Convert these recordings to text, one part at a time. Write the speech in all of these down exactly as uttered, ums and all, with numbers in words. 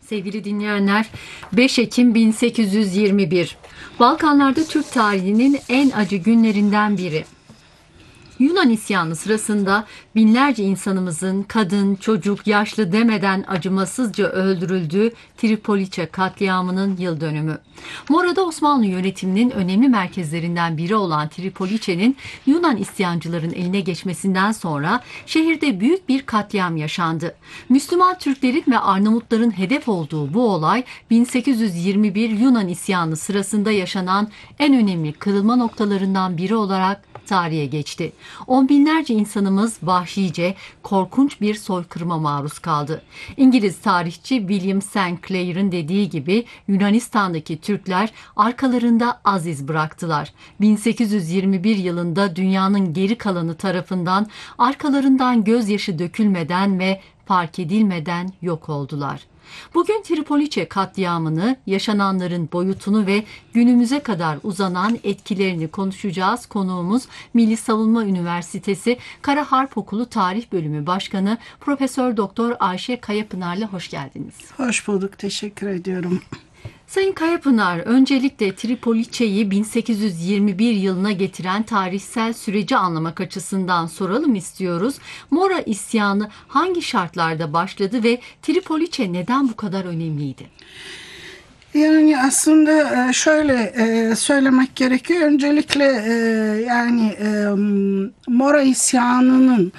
Sevgili dinleyenler, beş Ekim bin sekiz yüz yirmi bir, Balkanlarda Türk tarihinin en acı günlerinden biri. Yunan isyanı sırasında binlerce insanımızın kadın, çocuk, yaşlı demeden acımasızca öldürüldüğü Tripoliçe katliamının yıl dönümü. Mora'da Osmanlı yönetiminin önemli merkezlerinden biri olan Tripoliçe'nin Yunan isyancıların eline geçmesinden sonra şehirde büyük bir katliam yaşandı. Müslüman Türklerin ve Arnavutların hedef olduğu bu olay bin sekiz yüz yirmi bir Yunan isyanı sırasında yaşanan en önemli kırılma noktalarından biri olarak tarihe geçti. On binlerce insanımız vahşice, korkunç bir soykırıma maruz kaldı. İngiliz tarihçi William Saint Clair'ın dediği gibi Yunanistan'daki Türkler arkalarında aziz bıraktılar. bin sekiz yüz yirmi bir yılında dünyanın geri kalanı tarafından arkalarından gözyaşı dökülmeden ve fark edilmeden yok oldular. Bugün Tripoliçe katliamını, yaşananların boyutunu ve günümüze kadar uzanan etkilerini konuşacağız. Konuğumuz Milli Savunma Üniversitesi Kara Harp Okulu Tarih Bölümü Başkanı Profesör Doktor Ayşe Kayapınar'la hoş geldiniz. Hoş bulduk, teşekkür ediyorum. Sayın Kayapınar, öncelikle Tripoliçe'yi bin sekiz yüz yirmi bir yılına getiren tarihsel süreci anlamak açısından soralım istiyoruz. Mora isyanı hangi şartlarda başladı ve Tripoliçe neden bu kadar önemliydi? Yani aslında şöyle söylemek gerekiyor. Öncelikle yani Mora isyanının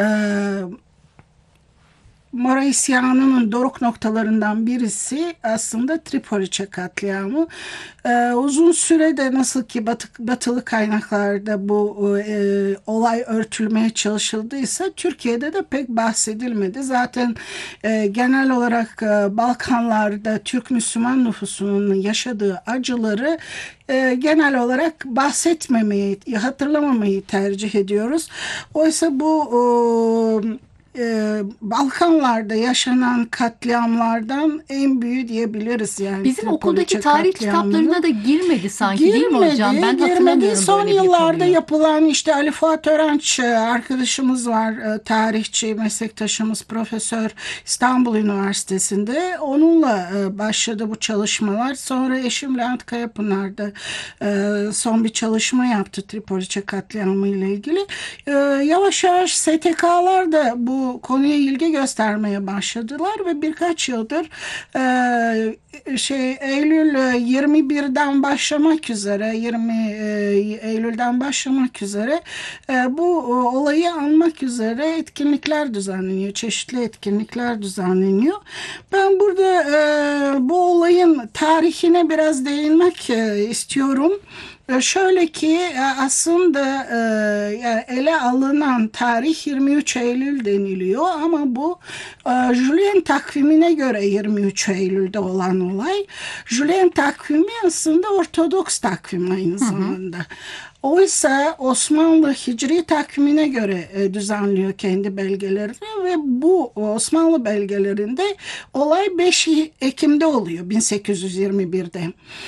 Mora isyanının doruk noktalarından birisi aslında Tripoliçe katliamı. Ee, uzun sürede nasıl ki batı, batılı kaynaklarda bu e, olay örtülmeye çalışıldıysa Türkiye'de de pek bahsedilmedi. Zaten e, genel olarak e, Balkanlarda Türk Müslüman nüfusunun yaşadığı acıları e, genel olarak bahsetmemeyi, hatırlamamayı tercih ediyoruz. Oysa bu e, Ee, Balkanlarda yaşanan katliamlardan en büyüğü diyebiliriz yani. Bizim okuldaki tarih kitaplarına da girmedi sanki, girmedi, değil mi hocam? Ben girmedi. Son yıllarda bir yapılan işte Ali Fuat Örenç arkadaşımız var, tarihçi, meslektaşımız, profesör İstanbul Üniversitesi'nde. Onunla başladı bu çalışmalar. Sonra eşim Levent Kayapınar da son bir çalışma yaptı Tripoliçe katliamı ile ilgili. Yavaş yavaş S T K'lar da bu konuya ilgi göstermeye başladılar ve birkaç yıldır e, şey Eylül yirmi birden başlamak üzere yirmi Eylül'den başlamak üzere e, bu olayı anmak üzere etkinlikler düzenleniyor. Çeşitli etkinlikler düzenleniyor. Ben burada e, bu olayın tarihine biraz değinmek e, istiyorum. Şöyle ki aslında ele alınan tarih yirmi üç Eylül deniliyor ama bu Julian takvimine göre yirmi üç Eylül'de olan olay. Julian takvimi aslında Ortodoks takvim aynı zamanda. Hı hı. Oysa Osmanlı Hicri takvimine göre düzenliyor kendi belgelerini ve bu Osmanlı belgelerinde olay beş Ekim'de oluyor bin sekiz yüz yirmi birde.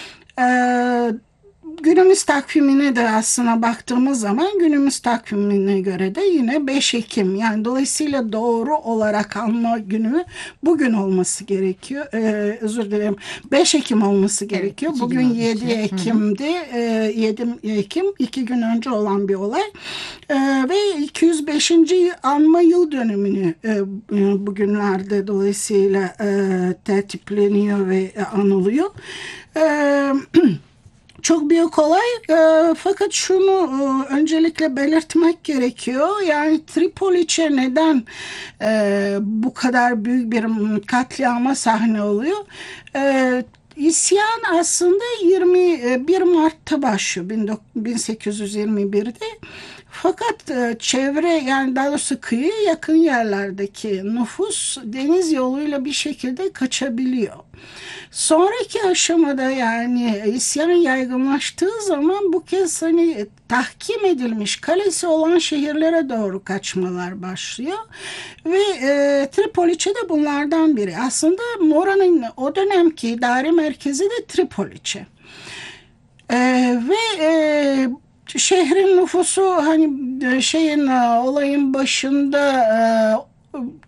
Ee, Günümüz takvimine de aslına baktığımız zaman günümüz takvimine göre de yine beş Ekim, yani dolayısıyla doğru olarak anma günü bugün olması gerekiyor. Ee, özür dilerim. beş Ekim olması gerekiyor. Evet, bugün yedi Ekim'di. Ee, yedi Ekim iki gün önce olan bir olay. Ee, ve iki yüz beşinci anma yıl dönümünü e, bugünlerde dolayısıyla e, tertipleniyor ve e, anılıyor. Ee, Çok büyük olay e, fakat şunu e, öncelikle belirtmek gerekiyor. Yani Tripoliçe neden e, bu kadar büyük bir katliama sahne oluyor? E, İsyan aslında yirmi bir Mart'ta başlıyor bin sekiz yüz yirmi birde. Fakat çevre, yani daha doğrusu kıyıya yakın yerlerdeki nüfus deniz yoluyla bir şekilde kaçabiliyor. Sonraki aşamada yani isyan yaygınlaştığı zaman bu kez hani tahkim edilmiş kalesi olan şehirlere doğru kaçmalar başlıyor. Ve e, Tripoliçe de bunlardan biri. Aslında Mora'nın o dönemki idari merkezi de Tripoliçe. E, ve e, şehrin nüfusu hani şeyin olayın başında çok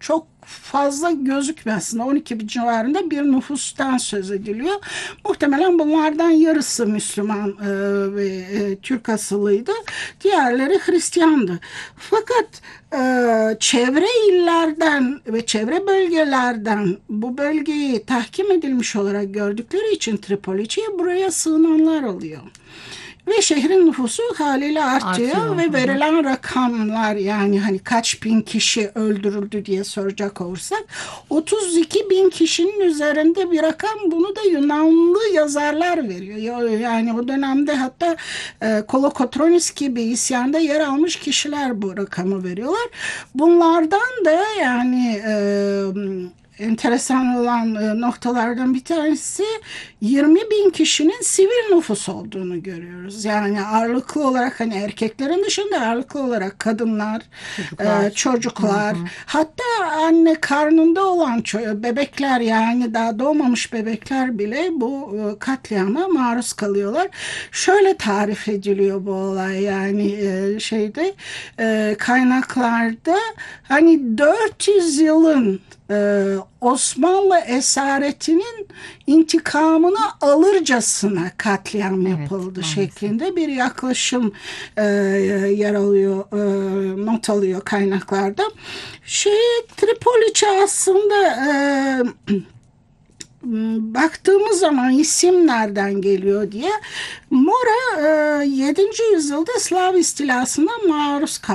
fazla gözükmüyor aslında. on iki bin civarında bir nüfustan söz ediliyor. Muhtemelen bunlardan yarısı Müslüman e, ve e, Türk asıllıydı. Diğerleri Hristiyandı. Fakat e, çevre illerden ve çevre bölgelerden bu bölgeyi tahkim edilmiş olarak gördükleri için Tripoli'ye buraya sığınanlar oluyor. Ve şehrin nüfusu haliyle artıyor, Artıyor. ve verilen rakamlar, yani hani kaç bin kişi öldürüldü diye soracak olursak otuz iki bin kişinin üzerinde bir rakam. Bunu da Yunanlı yazarlar veriyor. Yani o dönemde hatta e, Kolokotronis gibi isyanda yer almış kişiler bu rakamı veriyorlar. Bunlardan da yani e, enteresan olan noktalardan bir tanesi yirmi bin kişinin sivil nüfus olduğunu görüyoruz. Yani ağırlıklı olarak hani erkeklerin dışında ağırlıklı olarak kadınlar, çocuklar, e, çocuklar hı hı. hatta anne karnında olan bebekler, yani daha doğmamış bebekler bile bu katliama maruz kalıyorlar. Şöyle tarif ediliyor bu olay, yani e, şeyde e, kaynaklarda hani dört yüz yılın Ee, Osmanlı esaretinin intikamını alırcasına katliam yapıldı, evet, şeklinde bir yaklaşım e, yer alıyor, e, not alıyor kaynaklarda. Şey, Tripoliçe aslında e, baktığımız zaman isim nereden geliyor diye, Mora yedinci yüzyılda Slav istilasına maruz kaldı.